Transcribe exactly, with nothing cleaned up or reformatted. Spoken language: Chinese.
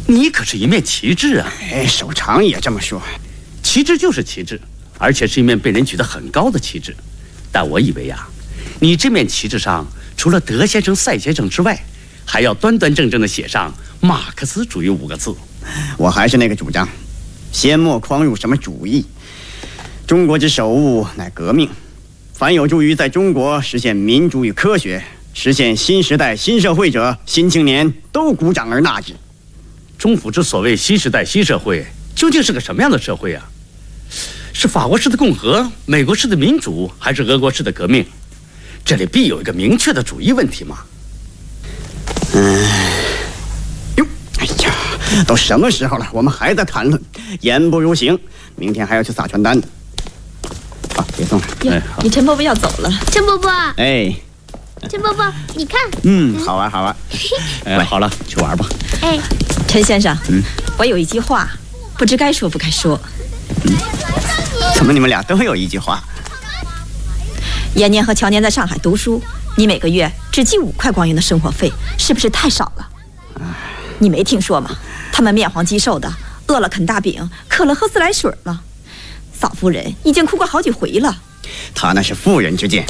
你可是一面旗帜啊！ 哎，首长也这么说。 旗帜就是旗帜，而且是一面被人举得很高的旗帜。但我以为呀、啊，你这面旗帜上除了德先生、赛先生之外，还要端端正正地写上马克思主义五个字。 我还是那个主张，先莫匡入什么主义。中国之首务乃革命，凡有助于在中国实现民主与科学，实现新时代新社会者，新青年都鼓掌而纳之。 中府之所谓新时代新社会，究竟是个什么样的社会啊？是法国式的共和、美国式的民主，还是俄国式的革命？这里必有一个明确的主义问题嘛。 嗯，哟，哎呀，都什么时候了，我们还在谈论，言不如行。明天还要去撒传单的。啊，别送了。 哎，你陈伯伯要走了。 陈伯伯， 哎， 陈伯伯，你看。 嗯，好玩好玩。 哎，好了，去玩吧。 哎， 陈先生， 嗯， 我有一句话，不知该说不该说。 嗯，怎么你们俩都有一句话？ 延年和乔年在上海读书，你每个月只寄五块光银的生活费，是不是太少了？你没听说吗？他们面黄肌瘦的，饿了啃大饼，渴了喝自来水了。嫂夫人已经哭过好几回了。 他那是妇人之见，